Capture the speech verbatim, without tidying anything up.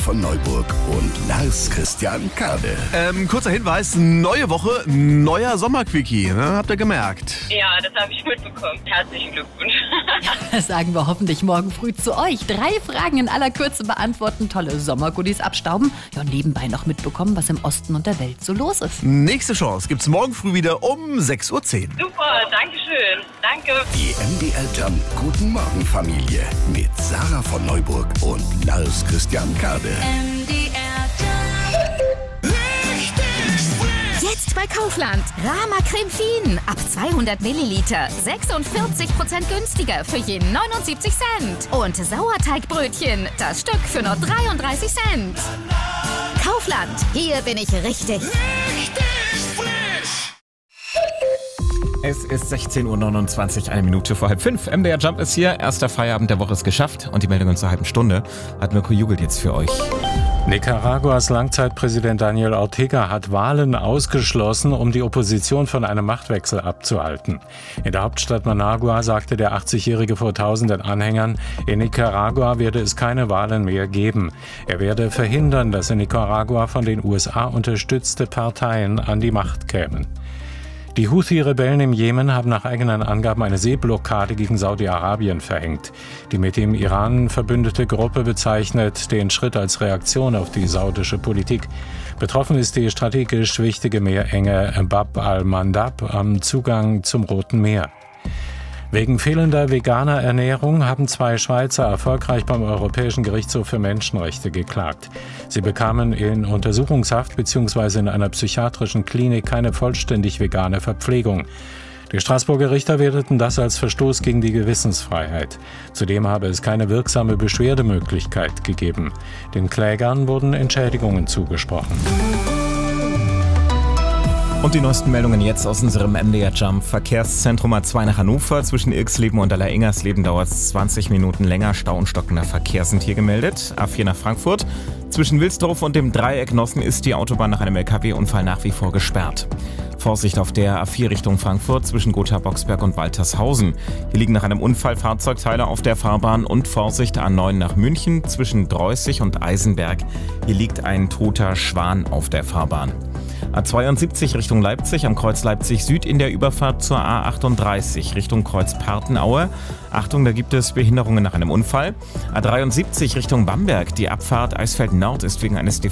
von Neuburg und Lars Christian Kade. Ähm, kurzer Hinweis, neue Woche, neuer Sommerquickie, ne? Habt ihr gemerkt? Ja, das habe ich mitbekommen. Herzlichen Glückwunsch. Das sagen wir hoffentlich morgen früh zu euch. Drei Fragen in aller Kürze beantworten, tolle Sommergoodies abstauben. Ja, und nebenbei noch mitbekommen, was im Osten und der Welt so los ist. Nächste Chance gibt's morgen früh wieder um sechs Uhr zehn. Super, danke schön. Danke. Die M D R Jump Guten Morgen Familie mit Sarah von Neuburg und Lars Christian Kade. M D R Jump. Jetzt bei Kaufland. Rama Creme Fien. Ab zweihundert Milliliter. sechsundvierzig Prozent günstiger für je neunundsiebzig Cent. Und Sauerteigbrötchen. Das Stück für nur dreiunddreißig Cent. Kaufland. Hier bin ich richtig. Es ist sechzehn Uhr neunundzwanzig, eine Minute vor halb fünf. M D R Jump ist hier, erster Feierabend der Woche ist geschafft und die Meldungen zur halben Stunde hat Mirko Jugel jetzt für euch. Nicaraguas Langzeitpräsident Daniel Ortega hat Wahlen ausgeschlossen, um die Opposition von einem Machtwechsel abzuhalten. In der Hauptstadt Managua sagte der achtzigjährige vor tausenden Anhängern, in Nicaragua werde es keine Wahlen mehr geben. Er werde verhindern, dass in Nicaragua von den U S A unterstützte Parteien an die Macht kämen. Die Houthi-Rebellen im Jemen haben nach eigenen Angaben eine Seeblockade gegen Saudi-Arabien verhängt. Die mit dem Iran verbündete Gruppe bezeichnet den Schritt als Reaktion auf die saudische Politik. Betroffen ist die strategisch wichtige Meerenge Bab al-Mandab am Zugang zum Roten Meer. Wegen fehlender veganer Ernährung haben zwei Schweizer erfolgreich beim Europäischen Gerichtshof für Menschenrechte geklagt. Sie bekamen in Untersuchungshaft bzw. in einer psychiatrischen Klinik keine vollständig vegane Verpflegung. Die Straßburger Richter werteten das als Verstoß gegen die Gewissensfreiheit. Zudem habe es keine wirksame Beschwerdemöglichkeit gegeben. Den Klägern wurden Entschädigungen zugesprochen. Und die neuesten Meldungen jetzt aus unserem M D R Jump Verkehrszentrum A zwei nach Hannover. Zwischen Irksleben und Allereingersleben dauert es zwanzig Minuten länger. Stau und stockender Verkehr sind hier gemeldet. A vier nach Frankfurt. Zwischen Wilsdorf und dem Dreieck Nossen ist die Autobahn nach einem L K W-Unfall nach wie vor gesperrt. Vorsicht auf der A vier Richtung Frankfurt zwischen Gotha-Boxberg und Waltershausen. Hier liegen nach einem Unfall Fahrzeugteile auf der Fahrbahn und Vorsicht A neun nach München zwischen Dreußig und Eisenberg. Hier liegt ein toter Schwan auf der Fahrbahn. A zweiundsiebzig Richtung Leipzig am Kreuz Leipzig Süd in der Überfahrt zur A achtunddreißig Richtung Kreuz Partenaue. Achtung, da gibt es Behinderungen nach einem Unfall. A dreiundsiebzig Richtung Bamberg. Die Abfahrt Eisfeld Nord ist wegen eines